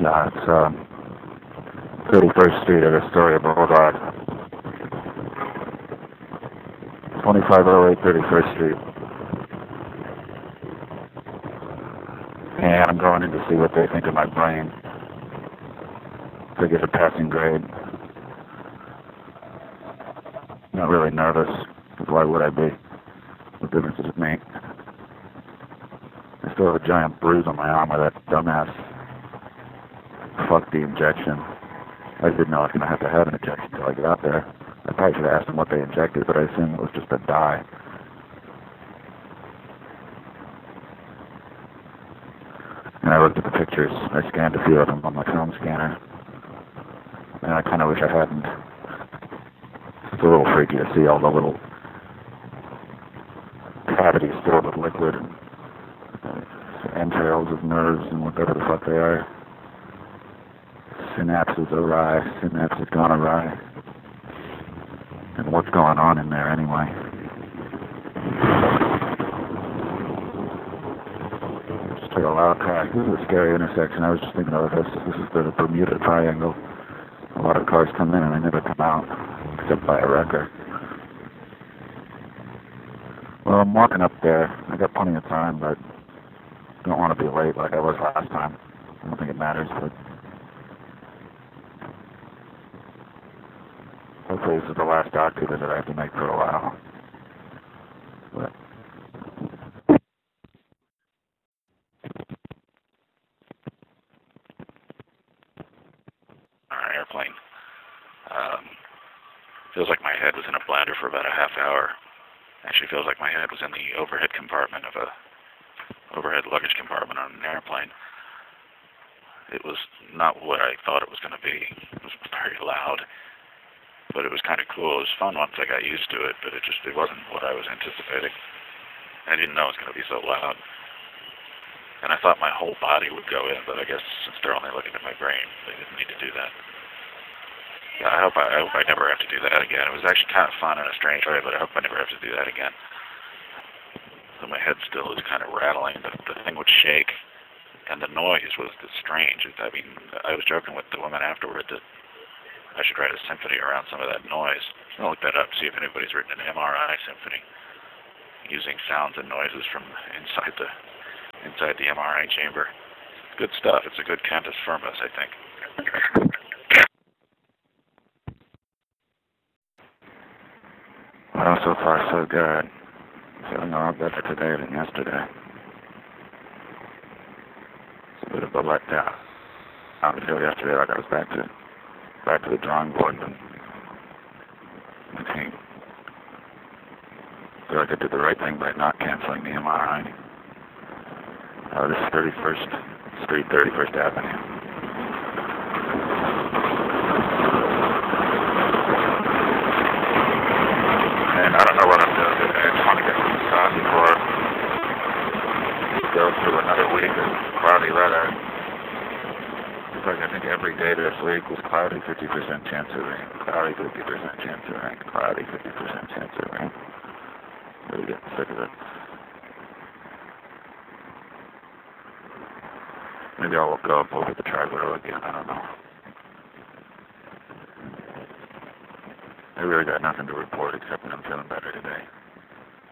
Yeah, it's 31st Street at Astoria Boulevard. 2508 31st Street. And I'm going in to see what they think of my brain. To get a passing grade. Not really nervous, because why would I be? What difference does it make? I still have a giant bruise on my arm where that dumbass fucked the injection. I didn't know I was going to have an injection until I got there. I probably should have asked them what they injected, but I assumed it was just a dye. And I looked at the pictures. I scanned a few of them on my film scanner. And I kind of wish I hadn't. It's a little freaky to see all the little cavities filled with liquid and entrails of nerves and whatever the fuck they are. Synapses awry. Synapses gone awry. And what's going on in there anyway? Just took a loud car. This is a scary intersection. I was just thinking of this. This is the Bermuda Triangle. A lot of cars come in and they never come out, except by a wrecker. Well, I'm walking up there. I got plenty of time, but don't want to be late like I was last time. I don't think it matters, but hopefully this is the last doctor visit I have to make for a while. But on an airplane. Feels like my head was in a bladder for about a half hour. Actually feels like my head was in the overhead compartment of a overhead luggage compartment on an airplane. It was not what I thought it was going to be. It was very loud, but it was kind of cool. It was fun once I got used to it, but it wasn't what I was anticipating. I didn't know it was going to be so loud. And I thought my whole body would go in, but I guess since they're only looking at my brain, they didn't need to do that. Yeah, I hope I never have to do that again. It was actually kind of fun in a strange way, but I hope I never have to do that again. So my head still is kind of rattling. The thing would shake, and the noise was strange. I mean, I was joking with the woman afterward that I should write a symphony around some of that noise. I'll look that up, see if anybody's written an MRI symphony using sounds and noises from inside the MRI chamber. Good stuff. It's a good cantus firmus, I think. well, so far so good. Feeling a lot better today than yesterday. It's a bit of a letdown. I feel yesterday like I was back to the drawing board, and I think I feel like I did the right thing by not canceling the MRI. This is 31st Street, 31st Avenue. And I don't know what I'm doing today. I just want to get some sun before we go through another week of cloudy weather. It's like I think every day this week was cloudy, 50% chance of rain. Cloudy, 50% chance of rain. Cloudy, 50% chance of rain. Really getting sick of it. Maybe I'll go up over the Triborough again. I don't know. I really got nothing to report except that I'm feeling better today.